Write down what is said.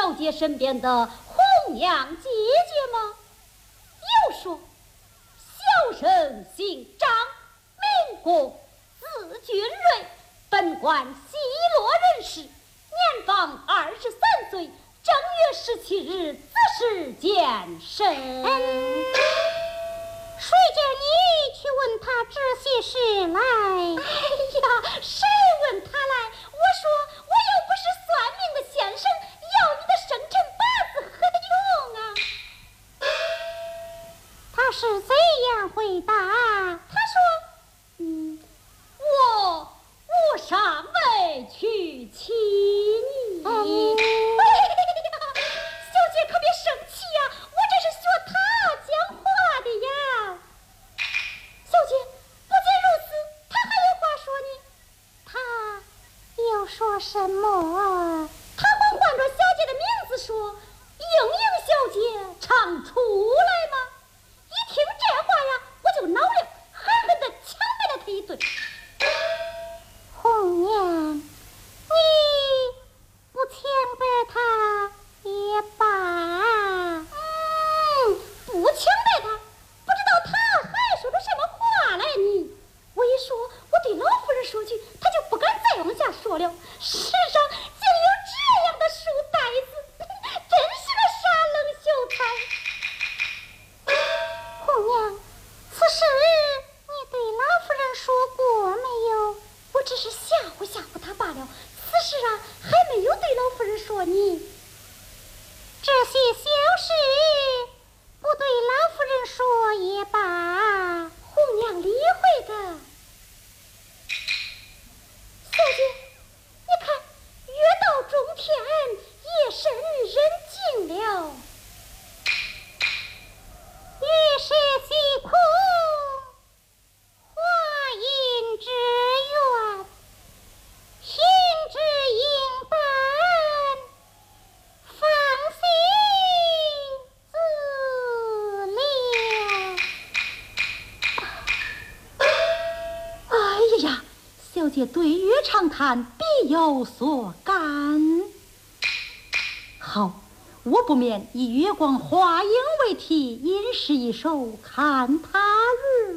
小姐身边的红娘姐姐吗？又说小生姓张，名公，字君瑞，本官西洛人士，年方23岁，正月17日子时见身。 谁叫你去问他这些事来？ 哎呀，谁问他来？我说我又不是算命的先生，要你的生辰八字何用啊？ 他是怎样回答？ 他说，我尚未娶妻你。哎呀，小姐可别生气呀，我这是学他讲话的呀。小姐，不仅如此，他还有话说呢。 他又说什么？ 他还唤着小姐的名字说：“英英小姐常出来吗？”一听这话呀，我就恼了，狠狠地强白了他一顿。 红娘，你不强白他也罢。 不强白他，不知道他还说出什么话来呢？我一说，我对老夫人说去，他就不敢再往下说了。世上竟有这样的书呆子，真是个傻愣秀才。 红娘，此事你对老夫人说过没有？ 我只是吓唬吓唬他罢了，此事啊还没有对老夫人说呢。 这些小事不对老夫人说也罢。 红娘理会的。小姐，你看月到中天，夜深人静了。 月是极空，花阴之远，心之应伴，芳心自了。 哎呀，小姐对月长谈必有所感。好，我不免以月光花影为题，吟诗一首《看他日》。